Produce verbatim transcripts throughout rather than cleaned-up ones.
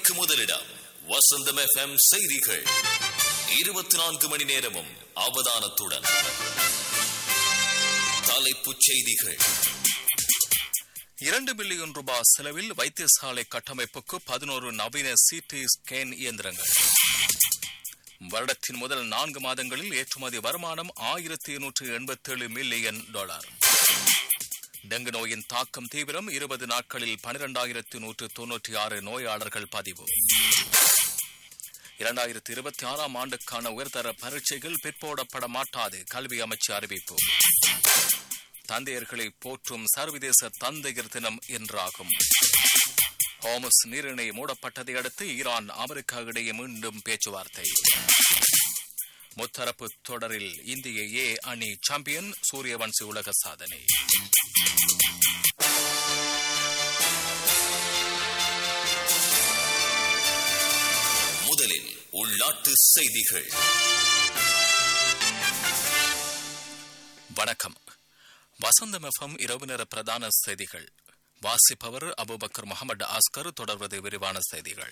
செய்திகளுக்கு முதலிடம் வசந்தம் எஃப்எம் செய்திகள். இருபத்தி நான்கு மணி நேரமும் அவதானத்துடன். தலைப்புச் செய்திகள். இரண்டு பில்லியன் ரூபாய் செலவில் வைத்தியசாலை கட்டமைப்புக்கு பதினோரு நவீன சிடி ஸ்கேன் இயந்திரங்கள். வருடத்தின் முதல் நான்கு மாதங்களில் ஏற்றுமதி வருமானம் ஆயிரத்தி இருநூற்று எண்பத்தி ஏழு மில்லியன் டாலர். டெங்கு நோயின் தாக்கம் தீவிரம். இருபது நாட்களில் பனிரெண்டாயிரத்தி நூற்று தொன்னூற்றி ஆறு நோயாளர்கள் பதிவு. இரண்டாயிரத்தி இருபத்தி ஆறாம் ஆண்டுக்கான உயர்தர பரீட்சைகள் பிற்போடப்பட மாட்டாது, கல்வி அமைச்சு அறிவிப்பு. தந்தையர்களை போற்றும் சர்வதேச தந்தையர் தினம் என்றாகும். ஹோமஸ் நீரிணை மூடப்பட்டதை அடுத்து ஈரான் அமெரிக்கா இடையே மீண்டும் பேச்சுவார்த்தை. முத்தரப்பு தொடரில் இந்திய ஏ அணி சாம்பியன். சூரியவன்சி உலக சாதனை. முதலில் உள்நாட்டு செய்திகள். வணக்கம். வசந்தம் எஃப்எம் இரவு நேர பிரதான செய்திகள். வாசிப்பவர் அபுபக்கர் முகமது ஆஸ்கர். தொடர்வது விரிவான செய்திகள்.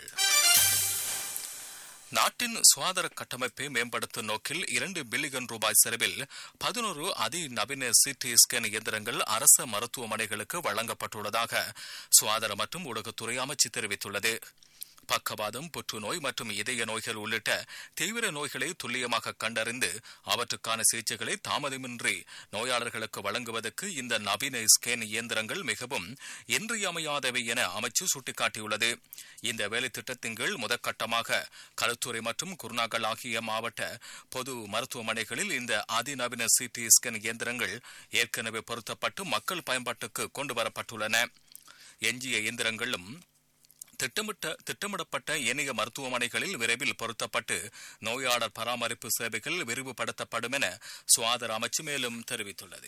நாட்டின் சுகாதார கட்டமைப்பை மேம்படுத்தும் நோக்கில் இரண்டு பில்லியன் ரூபாய் செலவில் பதினோரு அதிநவீன சிடி ஸ்கேன் இயந்திரங்கள் அரசு மருத்துவமனைகளுக்கு வழங்கப்பட்டுள்ளதாக சுகாதார மற்றும் ஊடகத்துறை அமைச்சு தெரிவித்துள்ளது. பக்கவாதம், புற்றுநோய் மற்றும் இதய நோய்கள் உள்ளிட்ட தீவிர நோய்களை துல்லியமாக கண்டறிந்து அவற்றுக்கான சிகிச்சைகளை தாமதமின்றி நோயாளர்களுக்கு வழங்குவதற்கு இந்த நவீன ஸ்கேன் இயந்திரங்கள் மிகவும் இன்றியமையாதவை என அமைச்சு சுட்டிக்காட்டியுள்ளது. இந்த வேலை திட்டத்தின் கீழ் முதற்கட்டமாக களுத்துறை மற்றும் குருநாகல் ஆகிய மாவட்ட பொது மருத்துவமனைகளில் இந்த அதிநவீன சிடி ஸ்கேன் இயந்திரங்கள் ஏற்கனவே பொருத்தப்பட்டு மக்கள் பயன்பாட்டுக்கு கொண்டுவரப்பட்டுள்ளன. எஞ்சிய இயந்திரங்களும் திட்டமிட்ட திட்டமிடப்பட்ட ஏனைய மருத்துவமனைகளில் விரைவில் பொருத்தப்பட்டு நோயாளர் பராமரிப்பு சேவைகள் விரிவுபடுத்தப்படும் என சுகாதார அமைச்சு மேலும் தெரிவித்துள்ளது.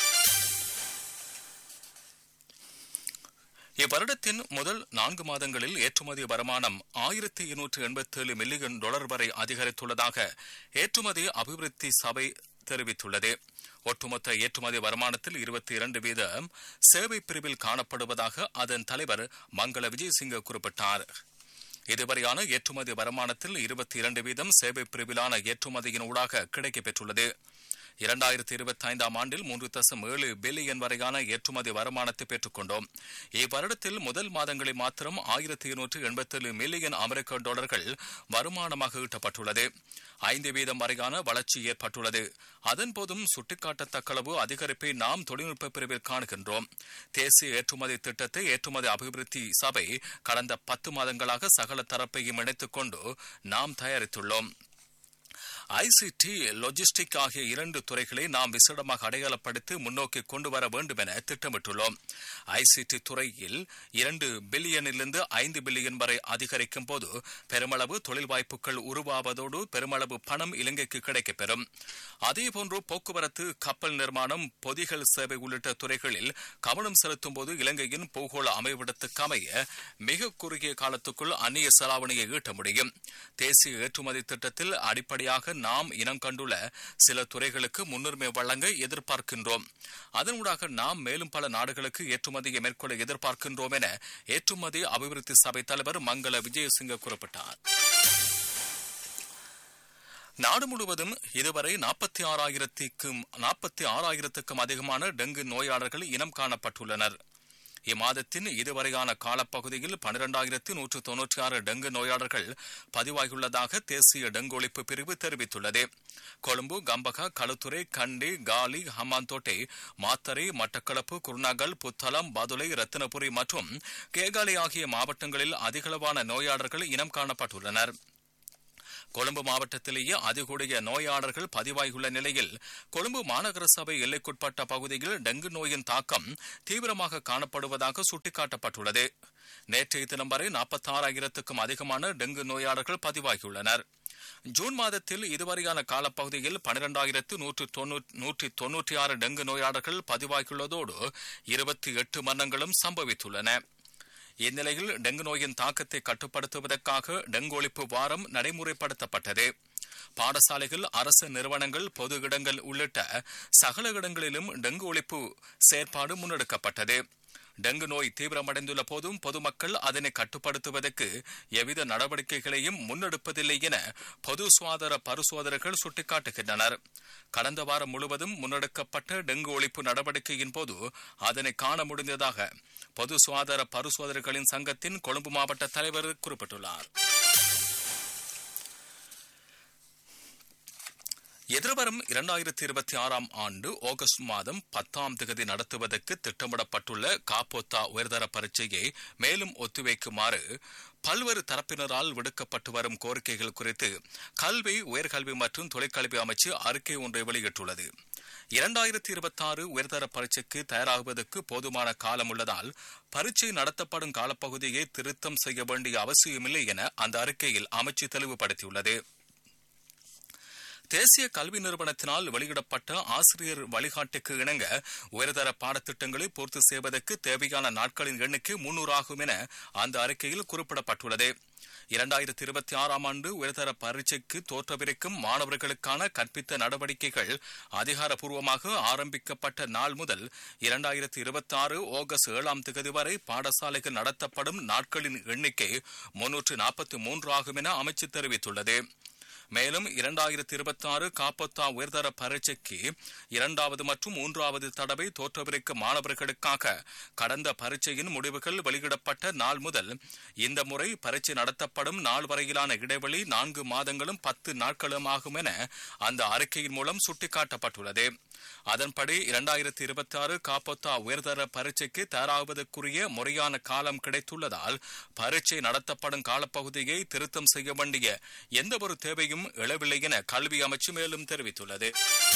இவ்வருடத்தின் முதல் நான்கு மாதங்களில் ஏற்றுமதி வருமானம் ஆயிரத்தி இருநூற்று எண்பத்தி ஏழு மில்லியன் டாலர் வரை அதிகரித்துள்ளதாக ஏற்றுமதி அபிவிருத்தி சபை தெரிவித்துள்ளது. ஒட்டுமொத்த ஏற்றுமதி வருமானத்தில் இருபத்தி இரண்டு வீதம் சேவை பிரிவில் காணப்படுவதாக அதன் தலைவர் மங்கள விஜயசிங்க குறிப்பிட்டார். இதுவரையான ஏற்றுமதி வருமானத்தில் இருபத்தி இரண்டு வீதம் சேவை பிரிவிலான ஏற்றுமதியின் ஊடாக கிடைக்கப்பெற்றுள்ளது. இரண்டாயிரத்தி இருபத்தி ஐந்தாம் ஆண்டில் மூன்று தசம் ஏழு பில்லியன் வரையான ஏற்றுமதி வருமானத்தை பெற்றுக் கொண்டோம். இவ்வருடத்தில் முதல் மாதங்களில் மாத்திரம் ஆயிரத்தி இருநூற்று எண்பத்தி ஏழு மில்லியன் அமெரிக்க டாலர்கள் வருமானமாக ஈட்டப்பட்டுள்ளது. ஐந்து வீதம் வரையான வளர்ச்சி ஏற்பட்டுள்ளது. அதன்போதும் சுட்டிக்காட்டத்தக்களவு அதிகரிப்பை நாம் தொழில்நுட்ப பிரிவில் காணுகின்றோம். தேசிய ஏற்றுமதி திட்டத்தை ஏற்றுமதி அபிவிருத்தி சபை கடந்த பத்து மாதங்களாக சகல தரப்பையும் இணைத்துக் கொண்டு நாம் தயாரித்துள்ளோம். ஐசிடி, லாஜிஸ்டிக் ஆகிய இரண்டு துறைகளை நாம் விசேடமாக அடையாளப்படுத்தி முன்னோக்கி கொண்டு வர வேண்டும் என திட்டமிட்டுள்ளோம். ஐசிடி துறையில் இரண்டு பில்லியனிலிருந்து ஐந்து பில்லியன் வரை அதிகரிக்கும் போது பெருமளவு தொழில் வாய்ப்புகள் உருவாவதோடு பெருமளவு பணம் இலங்கைக்கு கிடைக்கப்பெறும். அதேபோன்று போக்குவரத்து, கப்பல் நிர்மாணம், பொதிகள் சேவை உள்ளிட்ட துறைகளில் கவனம் செலுத்தும் போது இலங்கையின் பூகோள அமைவிடத்துக்கு அமைய மிக குறுகிய காலத்துக்குள் அந்நிய செலாவணியை ஈட்ட முடியும். தேசிய ஏற்றுமதி திட்டத்தில் அடிப்படையாக நாம் இனம் கண்டுள்ள சில துறைகளுக்கு முன்னுரிமை வழங்க எதிர்பார்க்கின்றோம். அதனூடாக நாம் மேலும் பல நாடுகளுக்கு ஏற்றுமதியை மேற்கொள்ள எதிர்பார்க்கின்றோம் என ஏற்றுமதி அபிவிருத்தி சபை தலைவர் மங்கள விஜயசிங்க குறிப்பிட்டார். நாடு முழுவதும் இதுவரை நாற்பத்தி ஆறாயிரத்திற்கும் நாற்பத்தி ஆறாயிரத்துக்கும் அதிகமான டெங்கு நோயாளர்கள் இனம் காணப்பட்டுள்ளனர். இம்மாதத்தின் இதுவரையான காலப்பகுதியில் பனிரெண்டாயிரத்தி நூற்று தொன்னூற்றி ஆறு டெங்கு நோயாளர்கள் பதிவாகியுள்ளதாக தேசிய டெங்கு ஒழிப்பு பிரிவு தெரிவித்துள்ளது. கொழும்பு, கம்பகா, களுத்துறை, கண்டி, காலி, ஹம்மாந்தோட்டை, மாத்தறை, மட்டக்களப்பு, குருநாகல், புத்தளம், பதுளை, ரத்தினபுரி மற்றும் கேகாலை ஆகிய மாவட்டங்களில் அதிகளவான நோயாளர்கள் இனம் காணப்பட்டுள்ளனர். கொழும்பு மாவட்டத்திலேயே அதிகூடிய நோயாளர்கள் பதிவாகியுள்ள நிலையில் கொழும்பு மாநகர சபை எல்லைக்குட்பட்ட பகுதியில் டெங்கு நோயின் தாக்கம் தீவிரமாக காணப்படுவதாக சுட்டிக்காட்டப்பட்டுள்ளது. நேற்றைய தினம் வரை நாற்பத்தி ஆறாயிரத்துக்கும் அதிகமான டெங்கு நோயாளர்கள் பதிவாகியுள்ளனர். ஜூன் மாதத்தில் இதுவரையான காலப்பகுதியில் பனிரெண்டாயிரத்து நூற்று நூற்றி தொன்னூற்றி ஆறு டெங்கு நோயாளர்கள் பதிவாகியுள்ளதோடு இருபத்தி எட்டு மரணங்களும் சம்பவித்துள்ளன. இந்நிலையில் டெங்கு நோயின் தாக்கத்தை கட்டுப்படுத்துவதற்காக டெங்கு ஒழிப்பு வாரம் நடைமுறைப்படுத்தப்பட்டது. பாடசாலைகள், அரசு நிறுவனங்கள், பொது இடங்கள் உள்ளிட்ட சகல இடங்களிலும் டெங்கு ஒழிப்பு செயற்பாடு முன்னெடுக்கப்பட்டது. டெங்கு நோய் தீவிரமடைந்துள்ள போதும் பொதுமக்கள் அதனை கட்டுப்படுத்துவதற்கு எவ்வித நடவடிக்கைகளையும் முன்னெடுப்பதில்லை என பொது சுகாதார பரிசோதகர்கள் சுட்டிக்காட்டுகின்றனர். கடந்த வாரம் முழுவதும் முன்னெடுக்கப்பட்ட டெங்கு ஒழிப்பு நடவடிக்கையின் போது அதனை காண முடிந்ததாக பொது சுகாதார பரிசோதகர்களின் சங்கத்தின் கொழும்பு மாவட்ட தலைவர் குறிப்பிட்டுள்ளார். எதிர்வரும் இரண்டாயிரத்தி இருபத்தி ஆறாம் ஆண்டு ஆகஸ்ட் மாதம் பத்தாம் தேதி நடத்துவதற்கு திட்டமிடப்பட்டுள்ள காப்போத்தா உயர்தர பரீட்சையை மேலும் ஒத்திவைக்குமாறு பல்வேறு தரப்பினரால் விடுக்கப்பட்டு வரும் கோரிக்கைகள் குறித்து கல்வி, உயர்கல்வி மற்றும் தொழிற்கல்வி அமைச்சு அறிக்கை ஒன்றை வெளியிட்டுள்ளது. இரண்டாயிரத்தி இருபத்தி ஆறு உயர்தர பரீட்சைக்கு தயாராகுவதற்கு போதுமான காலம் உள்ளதால் பரீட்சை நடத்தப்படும் காலப்பகுதியை திருத்தம் செய்ய வேண்டிய அவசியமில்லை என அந்த அறிக்கையில் அமைச்சு தெளிவுபடுத்தியுள்ளது. தேசிய கல்வி நிறுவனத்தினால் வெளியிடப்பட்ட ஆசிரியர் வழிகாட்டுக்கு இணங்க உயர்தர பாடத்திட்டங்களை பூர்த்தி செய்வதற்கு தேவையான நாட்களின் எண்ணிக்கை முன்னூறு ஆகும் என அந்த அறிக்கையில் குறிப்பிடப்பட்டுள்ளது. இரண்டாயிரத்தி இருபத்தி ஆறாம் ஆண்டு உயர்தர பரீட்சைக்கு தோற்றவிருக்கும் மாணவர்களுக்கான கற்பித்த நடவடிக்கைகள் அதிகாரப்பூர்வமாக ஆரம்பிக்கப்பட்ட நாள் முதல் இரண்டாயிரத்தி இருபத்தி ஆறு ஆகஸ்ட் ஏழாம் தேதி வரை பாடசாலைகள் நடத்தப்படும் நாட்களின் எண்ணிக்கை முன்னூற்று நாற்பத்தி மூன்று ஆகும் என அமைச்சு தெரிவித்துள்ளது. மேலும் இரண்டாயிரத்தி இருபத்தி ஆறு காப்போத்தா உயர்தர பரீட்சைக்கு இரண்டாவது மற்றும் மூன்றாவது தடவை தோற்றவிருக்கும் மாணவர்களுக்காக கடந்த பரீட்சையின் முடிவுகள் வெளியிடப்பட்ட நாள் முதல் இந்த முறை பரீட்சை நடத்தப்படும் நாள் வரையிலான இடைவெளி நான்கு மாதங்களும் பத்து நாட்களும் ஆகும் என அந்த அறிக்கையின் மூலம் சுட்டிக்காட்டப்பட்டுள்ளது. அதன்படி இரண்டாயிரத்தி இருபத்தி ஆறு காப்போத்தா உயர்தர பரீட்சைக்கு தயாராகுவதற்குரிய முறையான காலம் கிடைத்துள்ளதால் பரீட்சை நடத்தப்படும் காலப்பகுதியை திருத்தம் செய்ய வேண்டிய எந்த ஒரு தேவையும் எழவில்லை என கல்வி அமைச்சு மேலும் தெரிவித்துள்ளது.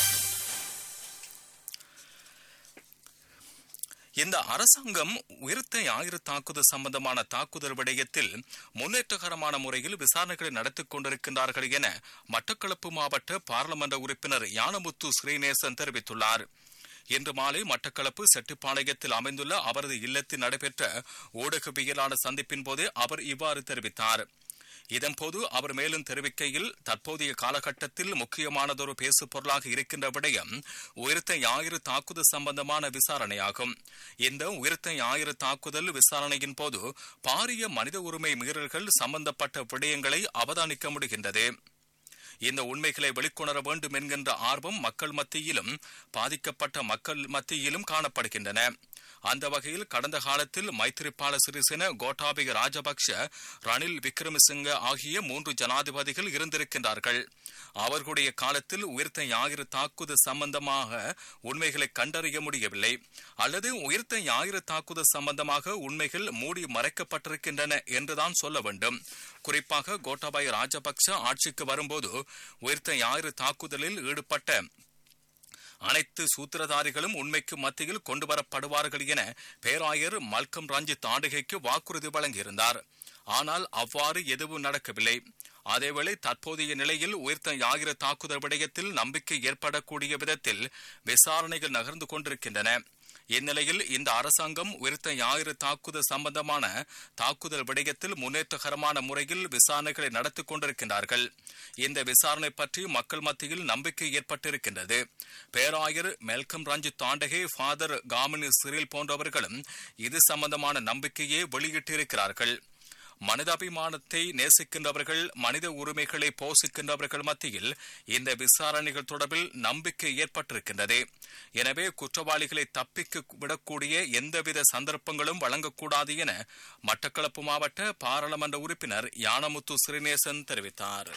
இந்த அரசாங்கம் உயிர்த்த ஞாயிறு தாக்குதல் சம்பந்தமான தாக்குதல் விடயத்தில் முன்னேற்றகரமான முறையில் விசாரணைகளை நடத்திக் கொண்டிருக்கின்றார்கள் என மட்டக்களப்பு மாவட்ட பாராளுமன்ற உறுப்பினர் ஞானமுத்து ஸ்ரீநேசன் தெரிவித்துள்ளார். இன்று மாலை மட்டக்களப்பு செட்டிப்பாளையத்தில் அமைந்துள்ள அவரது இல்லத்தில் நடைபெற்ற ஊடகவியலாளர் சந்திப்பின் போதே அவர் இவ்வாறு தெரிவித்தார். இதன்போது அவர் மேலும் தெரிவிக்கையில், தற்போதைய காலகட்டத்தில் முக்கியமானதொரு பேசு பொருளாக இருக்கின்ற விடயம் உயிர்த்த ஞாயிறு தாக்குதல் சம்பந்தமான விசாரணையாகும். இந்த உயிர்த்த ஞாயிறு தாக்குதல் விசாரணையின் போது பாரிய மனித உரிமை மீறல்கள் சம்பந்தப்பட்ட விடயங்களை அவதானிக்க முடிகின்றது. இந்த உண்மைகளை வெளிக்கொணர வேண்டும் என்கின்ற ஆர்வம் மக்கள் மத்தியிலும் பாதிக்கப்பட்ட மக்கள் மத்தியிலும் காணப்படுகின்றன. அந்த வகையில் கடந்த காலத்தில் மைத்திரிபால சிறிசேன, கோட்டாபய ராஜபக்ஷ, ரணில் விக்ரமசிங்க ஆகிய மூன்று ஜனாதிபதிகள் இருந்திருக்கின்றார்கள். அவர்களுடைய காலத்தில் உயிர்த்த ஞாயிறு தாக்குதல் சம்பந்தமாக உண்மைகளை கண்டறிய முடியவில்லை, அல்லது உயிர்த்த ஞாயிறு தாக்குதல் சம்பந்தமாக உண்மைகள் மூடி மறைக்கப்பட்டிருக்கின்றன என்றுதான் சொல்ல வேண்டும். குறிப்பாக கோட்டாபய ராஜபக்ஷ ஆட்சிக்கு வரும்போது உயிர்த்த ஞாயிறு தாக்குதலில் ஈடுபட்ட அனைத்து சூத்திரதாரிகளும் உண்மைக்கு மத்தியில் கொண்டுவரப்படுவார்கள் என பேராயர் மல்கம் ரஞ்சித் ஆண்டுகைக்கு வாக்குறுதி வழங்கியிருந்தார். ஆனால் அவ்வாறு எதுவும் நடக்கவில்லை. அதேவேளை தற்போதைய நிலையில் உயிர்த்த ஞாயிறு தாக்குதல் விடயத்தில் நம்பிக்கை ஏற்படக்கூடிய விதத்தில் விசாரணைகள் நகர்ந்து கொண்டிருக்கின்றன. இந்நிலையில் இந்த அரசாங்கம் உயிர்த்த ஞாயிறு தாக்குதல் சம்பந்தமான தாக்குதல் விடயத்தில் முன்னேற்றகரமான முறையில் விசாரணைகளை நடத்தி கொண்டிருக்கின்றார்கள். இந்த விசாரணை பற்றி மக்கள் மத்தியில் நம்பிக்கை ஏற்பட்டிருக்கின்றது. பேராயர் Malcolm Ranjith தாண்டகே, father Gamini Cyril போன்றவர்களும் இது சம்பந்தமான நம்பிக்கையை வெளியிட்டிருக்கிறார்கள். மனிதாபிமானத்தை நேசிக்கின்றவர்கள், மனித உரிமைகளை போசிக்கின்றவர்கள் மத்தியில் இந்த விசாரணைகள் தொடர்பில் நம்பிக்கை ஏற்பட்டிருக்கின்றது. எனவே குற்றவாளிகளை தப்பிக்க விடக்கூடிய எந்தவித சந்தர்ப்பங்களும் வழங்கக்கூடாது என மட்டக்களப்பு மாவட்ட பாராளுமன்ற உறுப்பினர் ஞானமுத்து ஸ்ரீநேசன் தெரிவித்தார்.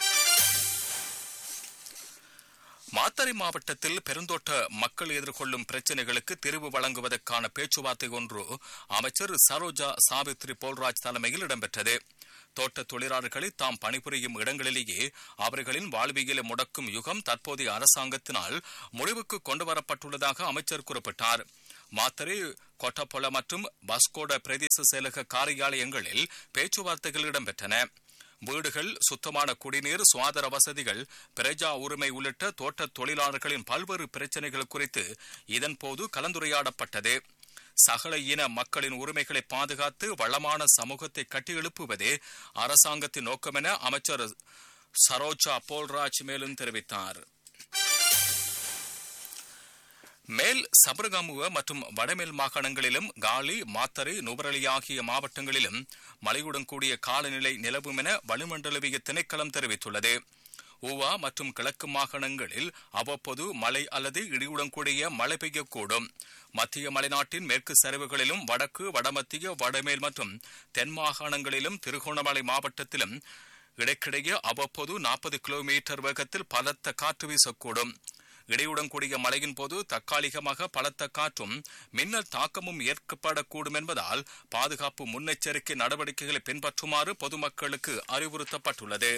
மாத்தறை மாவட்டத்தில் பெருந்தோட்ட மக்கள் எதிர்கொள்ளும் பிரச்சினைகளுக்கு தீர்வு வழங்குவதற்கான பேச்சுவார்த்தை ஒன்று அமைச்சர் சரோஜா சாவித்ரி போல்ராஜ் தலைமையில் இடம்பெற்றது. தோட்ட தொழிலாளர்களை தாம் பணிபுரியும் இடங்களிலேயே அவர்களின் வாழ்வியலை முடக்கும் யுகம் தற்போதைய அரசாங்கத்தினால் முடிவுக்கு கொண்டுவரப்பட்டுள்ளதாக அமைச்சர் குறிப்பிட்டார். மாத்தறை, கொட்டப்பொல மற்றும் பஸ்கோட பிரதேச செயலக காரியாலயங்களில் பேச்சுவார்த்தைகள் இடம்பெற்றன. வீடுகள், சுத்தமான குடிநீர், சுகாதார வசதிகள், பிரஜா உரிமை உள்ளிட்ட தோட்ட தொழிலாளர்களின் பல்வேறு பிரச்சினைகள் குறித்து இதன்போது கலந்துரையாடப்பட்டது. சகல இன மக்களின் உரிமைகளை பாதுகாத்து வளமான சமூகத்தை கட்டியெழுப்புவதே அரசாங்கத்தின் நோக்கம் என அமைச்சர் சரோஜா போல்ராஜ் மேலும் தெரிவித்தார். மேல் சபரகமுவ மற்றும் வடமேல் மாகாணங்களிலும் காலி, மாத்தறை, நுவரெலியா ஆகிய மாவட்டங்களிலும் மழையுடன் கூடிய காலநிலை நிலவும் என வளிமண்டலவிய திணைக்களம் தெரிவித்துள்ளது. ஊவா மற்றும் கிழக்கு மாகாணங்களில் அவ்வப்போது மழை அல்லது இடியுடன் கூடிய மழை பெய்யக்கூடும். மத்திய மலைநாட்டின் மேற்கு சரிவுகளிலும் வடக்கு, வடமத்திய, வடமேல் மற்றும் தென் மாகாணங்களிலும் திருகோணமலை மாவட்டத்திலும் இடைக்கிடையே அவ்வப்போது நாற்பது கிலோமீட்டர் வேகத்தில் பலத்த காற்று வீசக்கூடும். இடையுடன் கூடிய மழையின் போது தற்காலிகமாக பலத்த காற்றும் மின்னல் தாக்கமும் ஏற்படக்கூடும் என்பதால் பாதுகாப்பு முன்னெச்சரிக்கை நடவடிக்கைகளை பின்பற்றுமாறு பொதுமக்களுக்கு அறிவுறுத்தப்பட்டுள்ளது.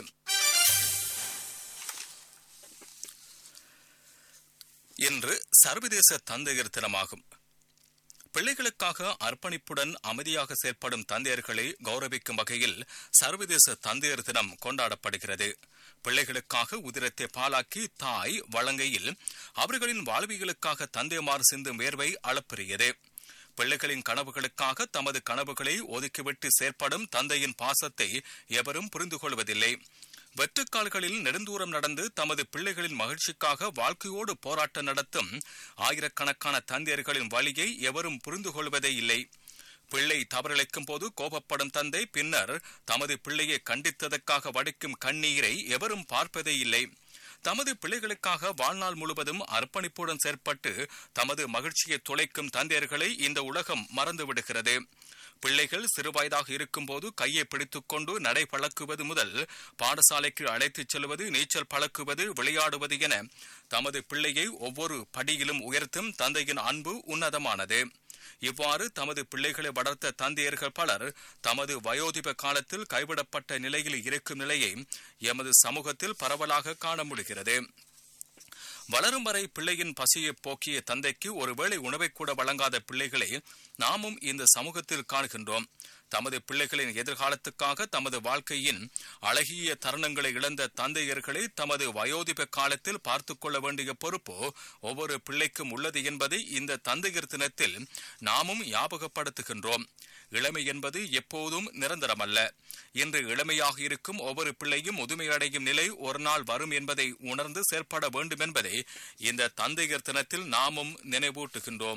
இன்று சர்வதேச தந்தையர் தினமாகும். பிள்ளைகளுக்காக அர்ப்பணிப்புடன் அமைதியாக செயற்படும் தந்தையர்களை கௌரவிக்கும் வகையில் சர்வதேச தந்தையர் தினம் கொண்டாடப்படுகிறது. பிள்ளைகளுக்காக உதிரத்தை பாலாக்கி தாய் வழங்கையில் அவர்களின் வாழ்வியலுக்காக தந்தைமார் சிந்தும் வேர்வை அளப்பெரியது. பிள்ளைகளின் கனவுகளுக்காக தமது கனவுகளை ஒதுக்கிவிட்டு செயற்படும் தந்தையின் பாசத்தை எவரும் புரிந்து கொள்வதில்லை. வெற்றுக்கால்களில் நெடுந்தூரம் நடந்து தமது பிள்ளைகளின் மகிழ்ச்சிக்காக வாழ்க்கையோடு போராட்டம் நடத்தும் ஆயிரக்கணக்கான தந்தையர்களின் வழியை எவரும் புரிந்து கொள்வதே இல்லை. பிள்ளை தவறிழைக்கும் போது கோபப்படும் தந்தை பின்னர் தமது பிள்ளையை கண்டித்ததற்காக வடிக்கும் கண்ணீரை எவரும் பார்ப்பதே இல்லை. தமது பிள்ளைகளுக்காக வாழ்நாள் முழுவதும் அர்ப்பணிப்புடன் செயற்பட்டு தமது மகிழ்ச்சியை தொலைக்கும் தந்தையர்களை இந்த உலகம் மறந்துவிடுகிறது. பிள்ளைகள் சிறுவயதாக இருக்கும் போது கையை பிடித்துக் கொண்டு நடை பழக்குவது முதல் பாடசாலைக்கு அழைத்துச் செல்வது, நீச்சல் பழக்குவது, விளையாடுவது என தமது பிள்ளையை ஒவ்வொரு படியிலும் உயர்த்தும் தந்தையின் அன்பு உன்னதமானது. இவ்வாறு தமது பிள்ளைகளை வளர்த்த தந்தையர்கள் பலர் தமது வயோதிப காலத்தில் கைவிடப்பட்ட நிலையில் இருக்கும் நிலையை எமது சமூகத்தில் பரவலாக காண முடிகிறது. வளரும் வரை பிள்ளையின் பசியை போக்கிய தந்தைக்கு ஒருவேளை உணவை கூட வழங்காத பிள்ளைகளை நாமும் இந்த சமூகத்தில் காணுகின்றோம். தமது பிள்ளைகளின் எதிர்காலத்துக்காக தமது வாழ்க்கையின் அழகிய தருணங்களை இழந்த தந்தையர்களை தமது வயோதிப காலத்தில் பார்த்துக் கொள்ள வேண்டிய பொறுப்பு ஒவ்வொரு பிள்ளைக்கும் உள்ளது என்பதை இந்த தந்தையர் தினத்தில் நாமும் ஞாபகப்படுத்துகின்றோம். இளமை என்பது எப்போதும் நிரந்தரமல்ல. இன்று இளமையாக இருக்கும் ஒவ்வொரு பிள்ளையும் முதுமையடையும் நிலை ஒரு நாள் வரும் என்பதை உணர்ந்து செயற்பட வேண்டும் என்பதை இந்த தந்தையர் தினத்தில் நாமும் நினைவூட்டுகின்றோம்.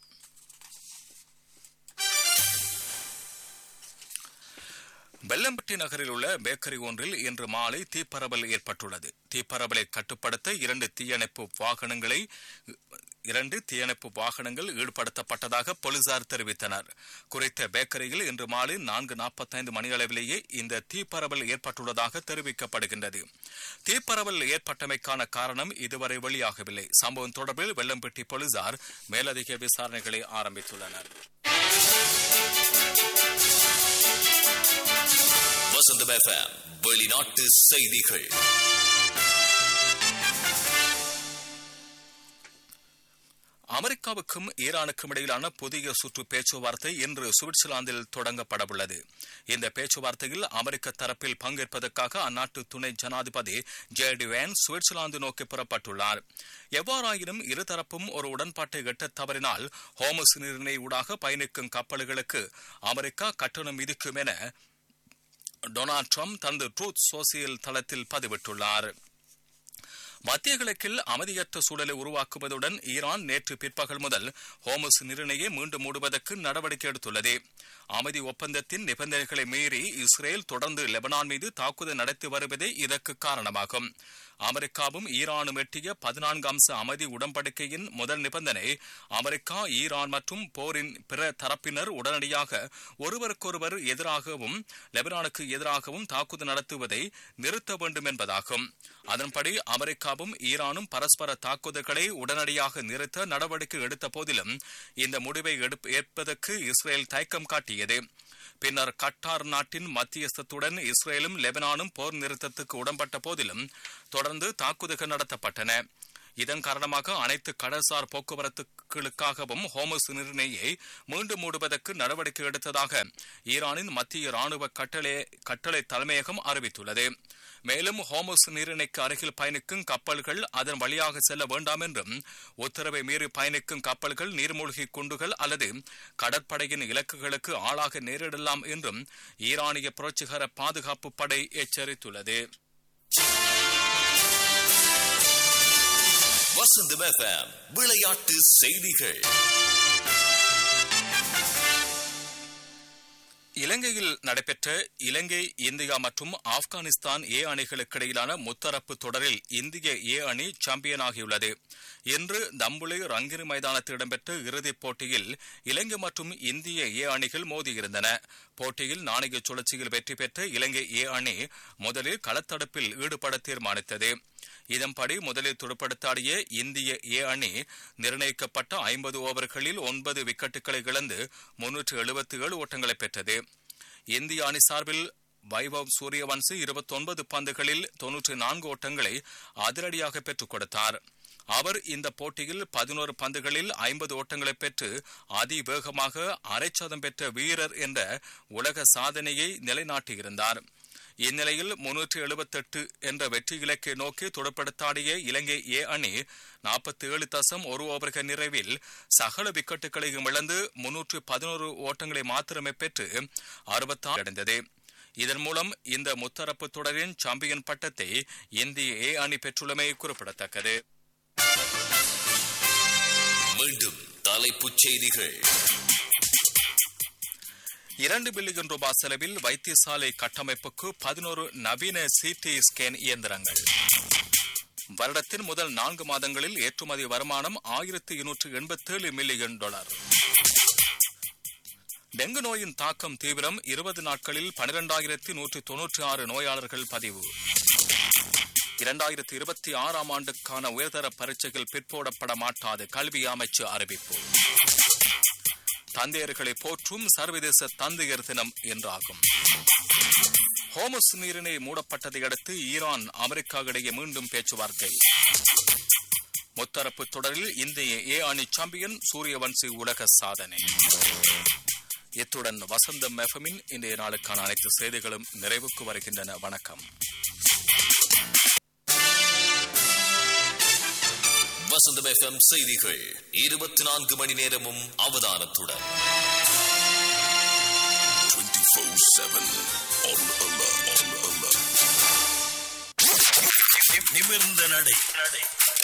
வெள்ளம்பட்டி நகரில் உள்ள பேக்கரி ஒன்றில் இன்று மாலை தீப்பரவல் ஏற்பட்டுள்ளது. தீப்பரவலை கட்டுப்படுத்த இரண்டு தீயணைப்பு வாகனங்களை இரண்டு தீயணைப்பு வாகனங்கள் ஈடுபடுத்தப்பட்டதாக போலீசார் தெரிவித்தனர். குறித்த பேக்கரியில் இன்று மாலை நான்கு நாற்பத்தைந்து மணியளவிலேயே இந்த தீப்பரவல் ஏற்பட்டுள்ளதாக தெரிவிக்கப்படுகின்றது. தீப்பரவல் ஏற்பட்டமைக்கான காரணம் இதுவரை வெளியாகவில்லை. சம்பவம் தொடர்பில் வெள்ளம்பட்டி போலீசார் மேலதிக விசாரணைகளை ஆரம்பித்துள்ளனர். வசந்தம் எஃப்எம் வெளிநாட்டு செய்திகள். அமெரிக்காவுக்கும் ஈரானுக்கும் இடையிலான புதிய சுற்று பேச்சுவார்த்தை இன்று சுவிட்சர்லாந்தில் தொடங்கப்படவுள்ளது. இந்த பேச்சுவார்த்தையில் அமெரிக்க தரப்பில் பங்கேற்பதற்காக அந்நாட்டு துணை ஜனாதிபதி ஜே டி வேன்ஸ் சுவிட்சர்லாந்து நோக்கி புறப்பட்டுள்ளார். எவ்வாறாயினும் இருதரப்பும் ஒரு உடன்பாட்டை எட்ட தவறினால் ஹோமஸ் நீரிணை ஊடாக பயணிக்கும் கப்பல்களுக்கு அமெரிக்கா கட்டணம் விதிக்கும் என டொனால்ட் ட்ரம்ப் தனது ட்ரூத் சோசியல் தளத்தில் பதிவிட்டுள்ளார். மத்திய கிழக்கில் அமைதியற்ற சூழலை உருவாக்குவதுடன் ஈரான் நேற்று பிற்பகல் முதல் ஹோமஸ் நீரிணையை மீண்டும் மூடுவதற்கு நடவடிக்கை எடுத்துள்ளது. அமைதி ஒப்பந்தத்தின் நிபந்தனைகளை மீறி இஸ்ரேல் தொடர்ந்து லெபனான் மீது தாக்குதல் நடத்தி வருவதே இதற்கு காரணமாகும். அமெரிக்காவும் ஈரானும் எட்டிய பதினான்கு அம்ச அமைதி உடன்படிக்கையின் முதல் நிபந்தனை அமெரிக்கா, ஈரான் மற்றும் போரின் பிற தரப்பினர் உடனடியாக ஒருவருக்கொருவர் எதிராகவும் லெபனானுக்கு எதிராகவும் தாக்குதல் நடத்துவதை நிறுத்த வேண்டும் என்பதாகும். அதன்படி அமெரிக்காவும் ஈரானும் பரஸ்பர தாக்குதல்களை உடனடியாக நிறுத்த நடவடிக்கை எடுத்த போதிலும் இந்த முடிவை ஏற்பதற்கு இஸ்ரேல் தயக்கம் காட்டியது. பின்னர் கட்டார் நாட்டின் மத்தியஸ்தத்துடன் இஸ்ரேலும் லெபனானும் போர் நிறுத்தத்துக்கு உடன்பட்ட போதிலும் தொடர்ந்து தாக்குதல்கள் நடத்தப்பட்டன. இதன் காரணமாக அனைத்து கடல்சார் போக்குவரத்துகளுக்காகவும் ஹோமஸ் நீரிணையை மீண்டும் மூடுவதற்கு நடவடிக்கை எடுத்ததாக ஈரானின் மத்திய ராணுவ கட்டளை கட்டளை தலைமையகம் அறிவித்துள்ளது. மேலும் ஹோமஸ் நீரிணைக்கு அருகில் பயணிக்கும் கப்பல்கள் அதன் வழியாக செல்ல வேண்டாம் என்றும், உத்தரவை மீறி பயணிக்கும் கப்பல்கள் நீர்மூழ்கி குண்டுகள் அல்லது கடற்படையின் இலக்குகளுக்கு ஆளாக நேரிடலாம் என்றும் ஈரானிய புரட்சிகர பாதுகாப்பு படை எச்சரித்துள்ளது. வசந்தம் எஃப்எம் விளையாட்டு செய்திகள். இலங்கையில் நடைபெற்ற இலங்கை, இந்தியா மற்றும் ஆப்கானிஸ்தான் ஏ அணிகளுக்கு இடையிலான முத்தரப்பு தொடரில் இந்திய ஏ அணி சாம்பியனாகியுள்ளது. இன்று தம்புளை ரங்கிரி மைதானத்தில் இடம்பெற்ற இறுதிப் போட்டியில் இலங்கை மற்றும் இந்திய ஏ அணிகள் மோதியிருந்தன. போட்டியில் நாணய சுழற்சியில் வெற்றி பெற்ற இலங்கை ஏ அணி முதலில் களத்தடுப்பில் ஈடுபட தீர்மானித்தது. இதன்படி முதலில் துடுப்படுத்தாடிய இந்திய ஏ அணி நிர்ணயிக்கப்பட்ட ஐம்பது ஓவர்களில் ஒன்பது விக்கெட்டுகளை இழந்து முன்னூற்று எழுபத்தி ஏழு ஓட்டங்களை பெற்றது. இந்திய அணி சார்பில் வைபவ் சூரியவன்சி இருபத்தி ஒன்பது பந்துகளில் தொன்னூற்றி நான்கு ஓட்டங்களை அதிரடியாக பெற்றுக் கொடுத்தார். அவர் இந்த போட்டியில் பதினோரு பந்துகளில் ஐம்பது ஓட்டங்களை பெற்று அதிவேகமாக அரைச்சதம் பெற்ற வீரர் என்ற உலக சாதனையை நிலைநாட்டியிருந்தார். இந்நிலையில் முன்னூற்று எழுபத்தி எட்டு என்ற வெற்றி இலக்கை நோக்கி துடுப்படுத்தாடிய இலங்கை ஏ அணி நாற்பத்தி ஏழு தசம் ஒரு ஓவர்கள் நிறைவில் சகல விக்கெட்டுகளையும் இழந்து முன்னூற்று பதினோரு ஓட்டங்களை மாத்திரமே பெற்று அறுபத்தாறு அடைந்தது. இதன் மூலம் இந்த முத்தரப்பு தொடரின் சாம்பியன் பட்டத்தை இந்திய ஏ அணி பெற்றுள்ளமை குறிப்பிடத்தக்கது. மீண்டும் தலைப்புச் செய்திகள். இரண்டு பில்லியன் ரூபாய் செலவில் வைத்தியசாலை கட்டமைப்புக்கு பதினோரு நவீன சிடி ஸ்கேன் இயந்திரங்கள். வருடத்தின் முதல் நான்கு மாதங்களில் ஏற்றுமதி வருமானம் ஆயிரத்தி இருநூற்று எண்பத்தி ஏழு மில்லியன் டாலர். டெங்கு நோயின் தாக்கம் தீவிரம். இருபது நாட்களில் பனிரெண்டாயிரத்தி நூற்றி தொன்னூற்றி ஆறு நோயாளர்கள் பதிவு. இரண்டாயிரத்தி இருபத்தி ஆறாம் ஆண்டுக்கான உயர்தர பரீட்சைகள் பிற்போடப்பட மாட்டாது, கல்வி அமைச்சு அறிவிப்பு. தந்தையர்களை போற்றும் சர்வதேச தந்தையர் தினம் என்றாகும். ஹோமஸ் நீரிணை மூடப்பட்டதை அடுத்து ஈரான், அமெரிக்கா இடையே மீண்டும் பேச்சுவார்த்தை. முத்தரப்பு தொடரில் இந்திய ஏ அணி சாம்பியன், சூரியவன்சி உலக சாதனை. இத்துடன் வசந்தம் எஃப்எம்மின் இன்றைய நாளுக்கான அனைத்து செய்திகளும் நிறைவுக்கு வருகின்றன. வணக்கம். வசந்தம் எஃப்எம் செய்திகள் இருபத்தி நான்கு மணி நேரமும் அவதானத்துடன். நிமிர்ந்த நடை.